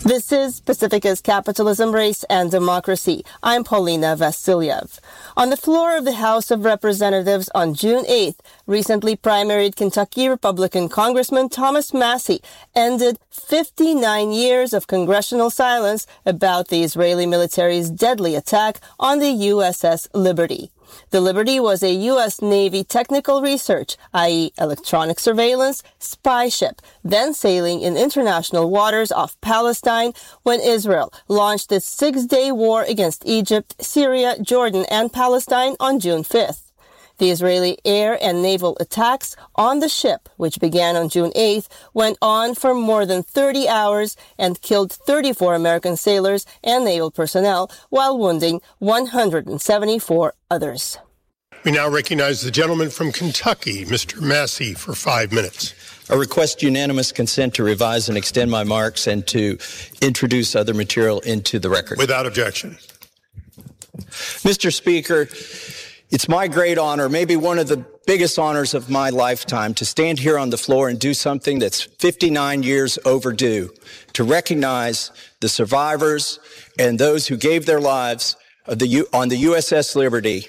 This is Pacifica's Capitalism, Race, and Democracy. I'm Paulina Vasiliev. On the floor of the House of Representatives on June 8th, recently primaried Kentucky Republican Congressman Thomas Massie ended 59 years of congressional silence about the Israeli military's deadly attack on the USS Liberty. The Liberty was a U.S. Navy technical research, i.e. electronic surveillance, spy ship, then sailing in international waters off Palestine when Israel launched its six-day war against Egypt, Syria, Jordan, and Palestine on June 5th. The Israeli air and naval attacks on the ship, which began on June 8th, went on for more than 30 hours and killed 34 American sailors and naval personnel while wounding 174 others. We now recognize the gentleman from Kentucky, Mr. Massie, for 5 minutes. I request unanimous consent to revise and extend my marks and to introduce other material into the record. Without objection. Mr. Speaker, it's my great honor, maybe one of the biggest honors of my lifetime, to stand here on the floor and do something that's 59 years overdue, to recognize the survivors and those who gave their lives on the USS Liberty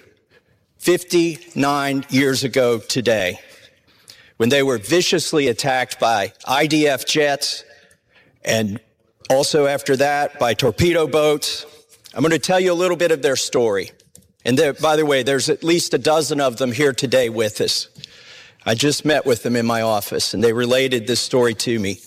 59 years ago today, when they were viciously attacked by IDF jets and also after that by torpedo boats. I'm going to tell you a little bit of their story. And there, by the way, there's at least a dozen of them here today with us. I just met with them in my office, and they related this story to me.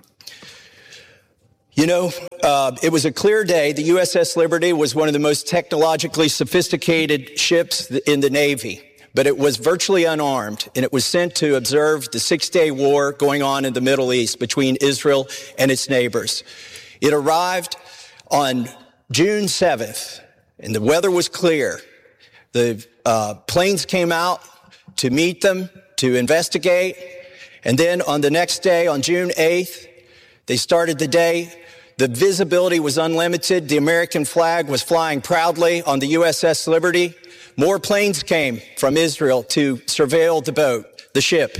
You know, it was a clear day. The USS Liberty was one of the most technologically sophisticated ships in the Navy, but it was virtually unarmed, and it was sent to observe the six-day war going on in the Middle East between Israel and its neighbors. It arrived on June 7th. And the weather was clear. The planes came out to meet them, to investigate. And then on the next day, on June 8th, they started the day. The visibility was unlimited. The American flag was flying proudly on the USS Liberty. More planes came from Israel to surveil the boat, the ship.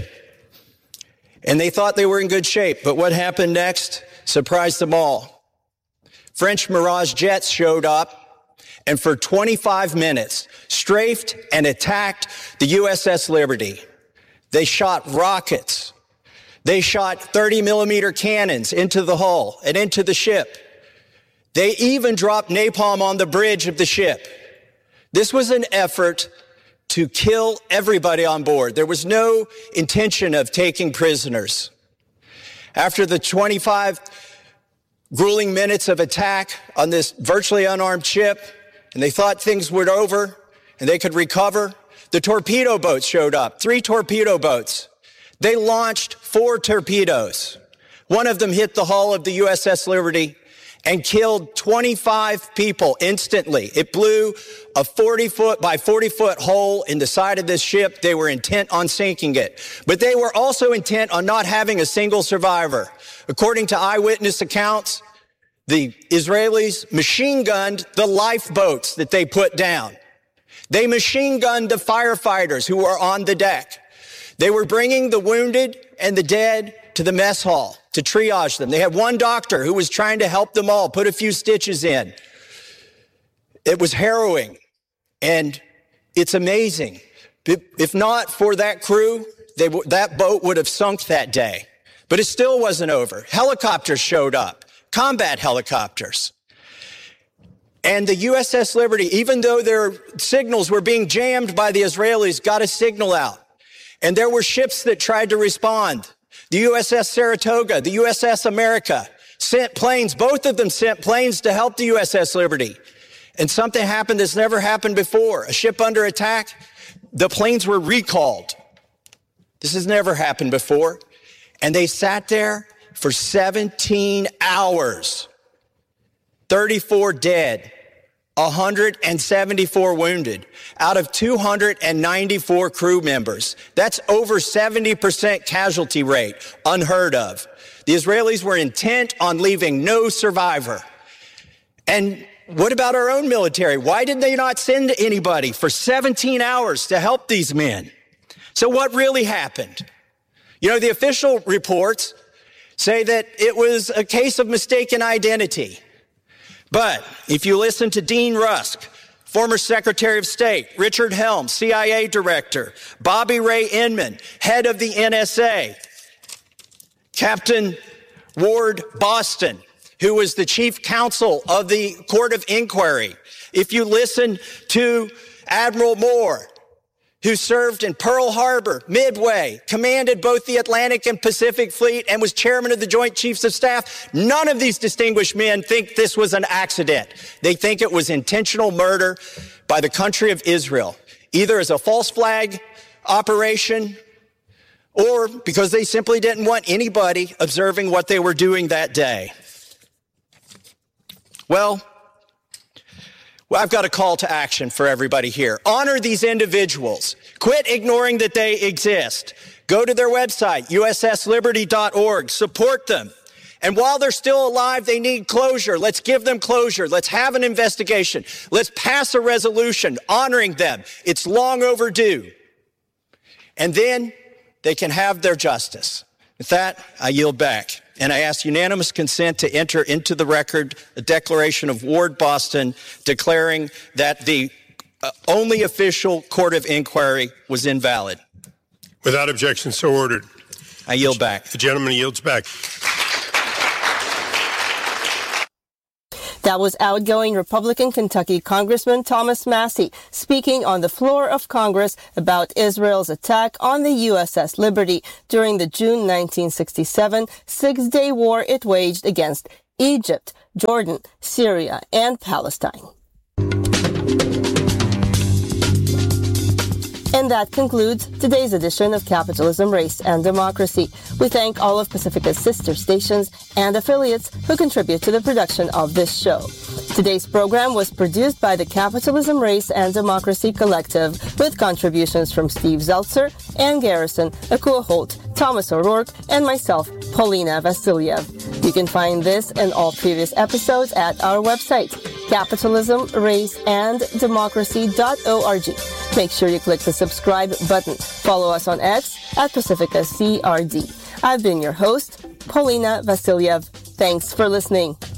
And they thought they were in good shape. But what happened next surprised them all. French Mirage jets showed up, and for 25 minutes strafed and attacked the USS Liberty. They shot rockets. They shot 30-millimeter cannons into the hull and into the ship. They even dropped napalm on the bridge of the ship. This was an effort to kill everybody on board. There was no intention of taking prisoners. After the 25 grueling minutes of attack on this virtually unarmed ship, and they thought things were over and they could recover, the torpedo boats showed up, 3 torpedo boats. They launched 4 torpedoes. One of them hit the hull of the USS Liberty and killed 25 people instantly. It blew a 40-foot by 40-foot hole in the side of this ship. They were intent on sinking it. But they were also intent on not having a single survivor. According to eyewitness accounts, the Israelis machine gunned the lifeboats that they put down. They machine gunned the firefighters who were on the deck. They were bringing the wounded and the dead to the mess hall to triage them. They had one doctor who was trying to help them all, put a few stitches in. It was harrowing, and it's amazing. If not for that crew, that boat would have sunk that day. But it still wasn't over. Helicopters showed up. Combat helicopters. And the USS Liberty, even though their signals were being jammed by the Israelis, got a signal out. And there were ships that tried to respond. The USS Saratoga, the USS America sent planes. Both of them sent planes to help the USS Liberty. And something happened that's never happened before. A ship under attack, the planes were recalled. This has never happened before. And they sat there for 17 hours, 34 dead, 174 wounded out of 294 crew members. That's over 70% casualty rate, unheard of. The Israelis were intent on leaving no survivor. And what about our own military? Why did they not send anybody for 17 hours to help these men? So what really happened? You know, the official reports say that it was a case of mistaken identity. But if you listen to Dean Rusk, former Secretary of State, Richard Helms, CIA Director, Bobby Ray Inman, head of the NSA, Captain Ward Boston, who was the chief counsel of the Court of Inquiry, if you listen to Admiral Moore, who served in Pearl Harbor, Midway, commanded both the Atlantic and Pacific Fleet, and was chairman of the Joint Chiefs of Staff, none of these distinguished men think this was an accident. They think it was intentional murder by the country of Israel, either as a false flag operation or because they simply didn't want anybody observing what they were doing that day. Well, I've got a call to action for everybody here. Honor these individuals. Quit ignoring that they exist. Go to their website, ussliberty.org. Support them. And while they're still alive, they need closure. Let's give them closure. Let's have an investigation. Let's pass a resolution honoring them. It's long overdue. And then they can have their justice. With that, I yield back. And I ask unanimous consent to enter into the record a declaration of Ward Boston declaring that the only official court of inquiry was invalid. Without objection, so ordered. I yield back. The gentleman yields back. That was outgoing Republican Kentucky Congressman Thomas Massie speaking on the floor of Congress about Israel's attack on the USS Liberty during the June 1967 six-day war it waged against Egypt, Jordan, Syria, and Palestine. And that concludes today's edition of Capitalism, Race, and Democracy. We thank all of Pacifica's sister stations and affiliates who contribute to the production of this show. Today's program was produced by the Capitalism, Race, and Democracy Collective with contributions from Steve Zeltzer, Ann Garrison, Akua Holt, Thomas O'Rourke, and myself, Paulina Vasiliev. You can find this and all previous episodes at our website, capitalismraceanddemocracy.org. Make sure you click the subscribe button. Follow us on X at PacificaCRD. I've been your host, Paulina Vasiliev. Thanks for listening.